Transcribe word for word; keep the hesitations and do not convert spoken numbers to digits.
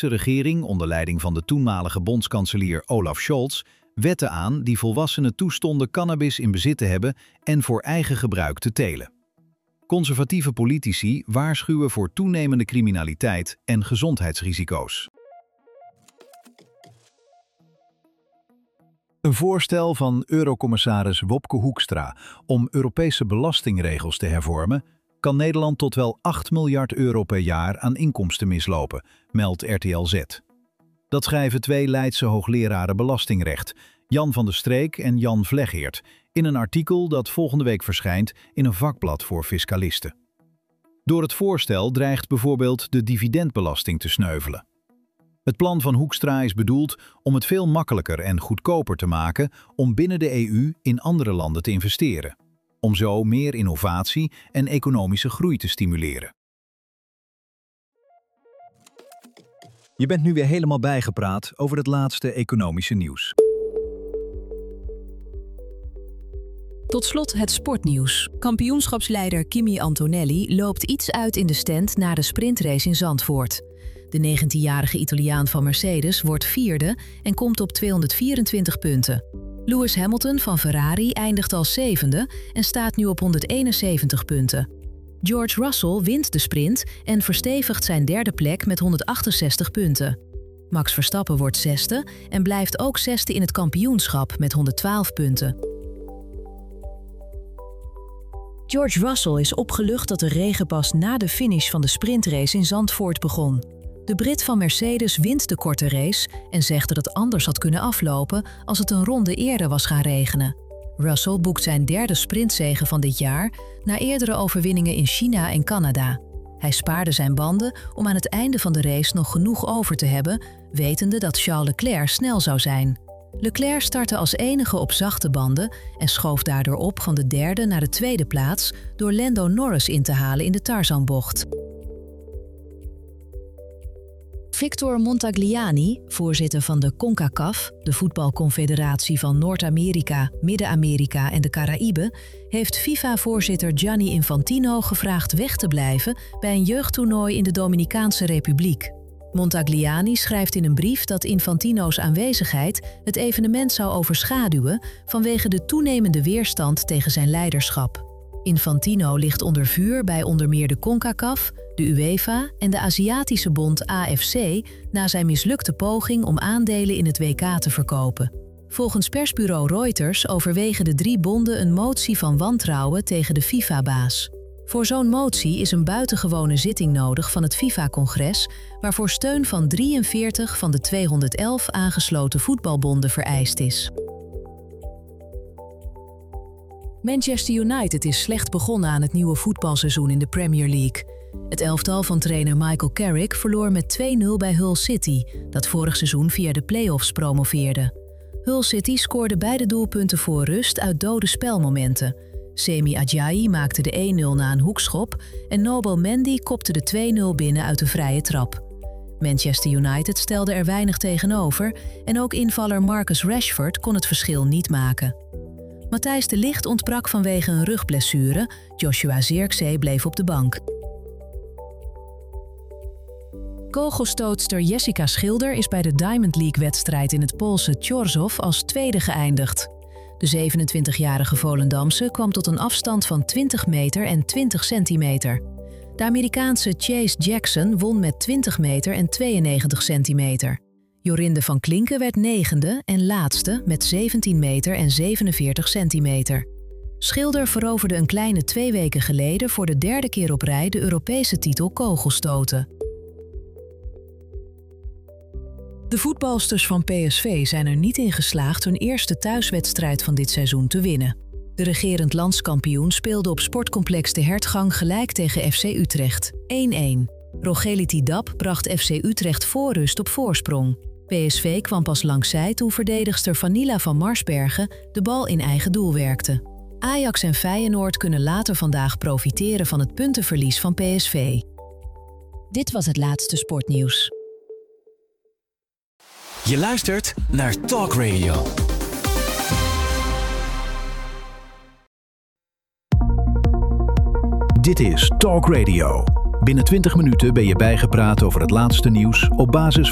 Duitse regering onder leiding van de toenmalige bondskanselier Olaf Scholz wetten aan die volwassenen toestonden cannabis in bezit te hebben en voor eigen gebruik te telen. Conservatieve politici waarschuwen voor toenemende criminaliteit en gezondheidsrisico's. Een voorstel van Eurocommissaris Wopke Hoekstra om Europese belastingregels te hervormen kan Nederland tot wel acht miljard euro per jaar aan inkomsten mislopen, meldt R T L Z. Dat schrijven twee Leidse hoogleraren belastingrecht, Jan van der Streek en Jan Vleggeert, in een artikel dat volgende week verschijnt in een vakblad voor fiscalisten. Door het voorstel dreigt bijvoorbeeld de dividendbelasting te sneuvelen. Het plan van Hoekstra is bedoeld om het veel makkelijker en goedkoper te maken om binnen de E U in andere landen te investeren, om zo meer innovatie en economische groei te stimuleren. Je bent nu weer helemaal bijgepraat over het laatste economische nieuws. Tot slot het sportnieuws. Kampioenschapsleider Kimi Antonelli loopt iets uit in de stand na de sprintrace in Zandvoort. De negentienjarige Italiaan van Mercedes wordt vierde en komt op tweehonderdvierentwintig punten. Lewis Hamilton van Ferrari eindigt als zevende en staat nu op honderdeenenzeventig punten. George Russell wint de sprint en verstevigt zijn derde plek met honderdachtenzestig punten. Max Verstappen wordt zesde en blijft ook zesde in het kampioenschap met honderdtwaalf punten. George Russell is opgelucht dat de regen pas na de finish van de sprintrace in Zandvoort begon. De Brit van Mercedes wint de korte race en zegt dat het anders had kunnen aflopen als het een ronde eerder was gaan regenen. Russell boekt zijn derde sprintzege van dit jaar na eerdere overwinningen in China en Canada. Hij spaarde zijn banden om aan het einde van de race nog genoeg over te hebben, wetende dat Charles Leclerc snel zou zijn. Leclerc startte als enige op zachte banden en schoof daardoor op van de derde naar de tweede plaats door Lando Norris in te halen in de Tarzanbocht. Victor Montagliani, voorzitter van de CONCACAF, de voetbalconfederatie van Noord-Amerika, Midden-Amerika en de Caraïben, heeft FIFA-voorzitter Gianni Infantino gevraagd weg te blijven bij een jeugdtoernooi in de Dominicaanse Republiek. Montagliani schrijft in een brief dat Infantino's aanwezigheid het evenement zou overschaduwen vanwege de toenemende weerstand tegen zijn leiderschap. Infantino ligt onder vuur bij onder meer de CONCACAF, de UEFA en de Aziatische bond A F C na zijn mislukte poging om aandelen in het W K te verkopen. Volgens persbureau Reuters overwegen de drie bonden een motie van wantrouwen tegen de FIFA-baas. Voor zo'n motie is een buitengewone zitting nodig van het FIFA-congres, waarvoor steun van drieënveertig van de tweehonderdelf aangesloten voetbalbonden vereist is. Manchester United is slecht begonnen aan het nieuwe voetbalseizoen in de Premier League. Het elftal van trainer Michael Carrick verloor met twee nul bij Hull City, dat vorig seizoen via de play-offs promoveerde. Hull City scoorde beide doelpunten voor rust uit dode spelmomenten. Semi Ajayi maakte de één nul na een hoekschop en Nobel Mendy kopte de twee nul binnen uit de vrije trap. Manchester United stelde er weinig tegenover en ook invaller Marcus Rashford kon het verschil niet maken. Matthijs de Ligt ontbrak vanwege een rugblessure, Joshua Zirkzee bleef op de bank. Kogelstootster Jessica Schilder is bij de Diamond League-wedstrijd in het Poolse Chorzów als tweede geëindigd. De zevenentwintigjarige Volendamse kwam tot een afstand van twintig meter en twintig centimeter. De Amerikaanse Chase Jackson won met twintig meter en tweeënnegentig centimeter. Jorinde van Klinken werd negende en laatste met zeventien meter en zevenenveertig centimeter. Schilder veroverde een kleine twee weken geleden voor de derde keer op rij de Europese titel kogelstoten. De voetbalsters van P S V zijn er niet in geslaagd hun eerste thuiswedstrijd van dit seizoen te winnen. De regerend landskampioen speelde op sportcomplex De Hertgang gelijk tegen F C Utrecht, één-één. Rogeliti Dap bracht F C Utrecht voor rust op voorsprong. P S V kwam pas langs zij toen verdedigster Vanilla van Marsbergen de bal in eigen doel werkte. Ajax en Feyenoord kunnen later vandaag profiteren van het puntenverlies van P S V. Dit was het laatste sportnieuws. Je luistert naar Talk Radio. Dit is Talk Radio. Binnen twintig minuten ben je bijgepraat over het laatste nieuws op basis